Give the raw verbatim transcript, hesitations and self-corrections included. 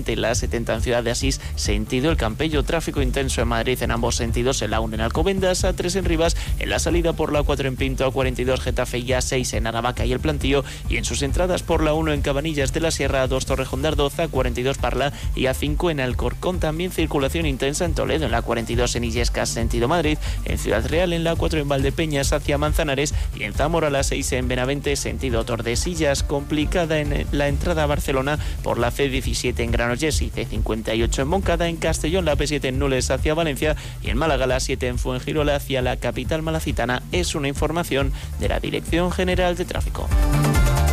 veinte, la setenta en Ciudad de Asís, sentido El Campello. Tráfico intenso en Madrid en ambos sentidos, en la uno en Alcobendas, A tres en Rivas, en la salida por la cuatro en Pinto, A cuarenta y dos Getafe y A seis en Aravaca y El Plantío, y en sus entradas por la uno en Cabanillas de la Sierra, A dos Torrejón de Ardoz, A cuarenta y dos Parla y A cinco en Alcorcón. También circulación intensa en Toledo, en la cuarenta y dos en Illescas, sentido Madrid, en Ciudad Real, en la cuatro en Valdepeñas hacia Manzanares, y en Zamora la seis en Benavente, sentido Tordesillas. Complicada en la entrada a Barcelona por la C diecisiete en Granollers y C cincuenta y ocho en Moncada. En Castellón la P siete en Nules hacia Valencia, y en Málaga la siete en Fuengirola hacia la capital malacitana. Es una información de la Dirección General de Tráfico.